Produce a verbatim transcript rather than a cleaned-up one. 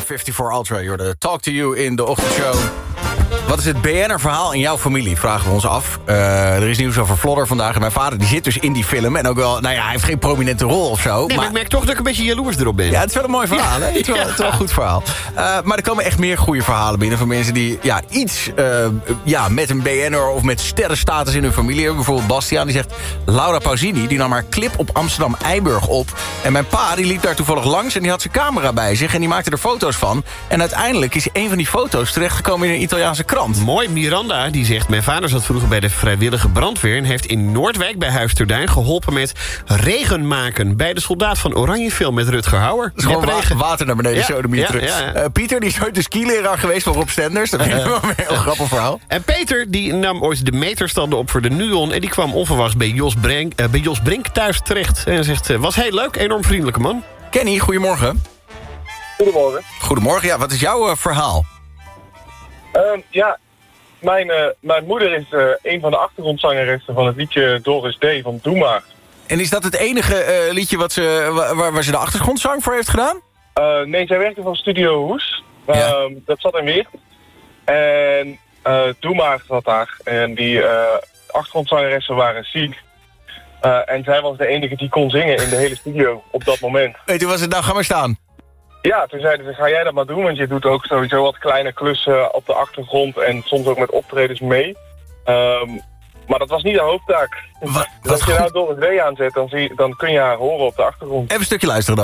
vijfenvijftig Ultra, je hoorde Talk to You in de ochtendshow. Wat is het B N R-verhaal in jouw familie, vragen we ons af. Uh, er is nieuws over Flodder vandaag. En mijn vader die zit dus in die film. En ook wel, nou ja, hij heeft geen prominente rol of zo. Nee, maar, maar ik merk toch dat ik een beetje jaloers erop ben. Ja, het is wel een mooi verhaal. Ja, hè? Het, is wel, ja. het is wel een goed verhaal. Uh, maar er komen echt meer goede verhalen binnen van mensen die ja, iets uh, ja, met een B N R of met sterrenstatus in hun familie hebben. Bijvoorbeeld Bastiaan, die zegt... Laura Pausini, die nam haar clip op Amsterdam-Eiburg op. En mijn pa, die liep daar toevallig langs en die had zijn camera bij zich. En die maakte er foto's van. En uiteindelijk is een van die foto's terechtgekomen in een Italiaanse krant. Mooi, Miranda, die zegt... Mijn vader zat vroeger bij de vrijwillige brandweer... en heeft in Noordwijk bij Huis ter Duin geholpen met regen maken... bij de Soldaat van Oranje film met Rutger Hauer. Dus gewoon wa- water naar beneden, ja, zo de meter. Ja, ja, ja. uh, Pieter, die is ooit de skileraar geweest van Rob Stenders. Dat vind ik wel een heel grappig verhaal. En Peter, die nam ooit de meterstanden op voor de Nuon... en die kwam onverwachts bij Jos Brink, uh, bij Jos Brink thuis terecht. En zegt, uh, was heel leuk, enorm vriendelijke man. Kenny, goedemorgen. Goedemorgen. Goedemorgen, ja, wat is jouw uh, verhaal? Um, ja, mijn, uh, mijn moeder is uh, een van de achtergrondzangeressen van het liedje Doris D. van Doe Maar. En is dat het enige uh, liedje wat ze, waar, waar ze de achtergrondzang voor heeft gedaan? Uh, nee, zij werkte van Studio Hoes. Um, Ja. Dat zat in Weert. En uh, Doe Maar zat daar. En die uh, achtergrondzangeressen waren ziek. Uh, en zij was de enige die kon zingen in de hele studio op dat moment. Weet je, was het nou, ga maar staan. Ja, toen zeiden ze, ga jij dat maar doen, want je doet ook sowieso wat kleine klussen op de achtergrond en soms ook met optredens mee. Um, maar dat was niet de hoofdtaak. Wat, Dus als je nou Doris D aanzet, dan, zie, dan kun je haar horen op de achtergrond. Even een stukje luisteren dan.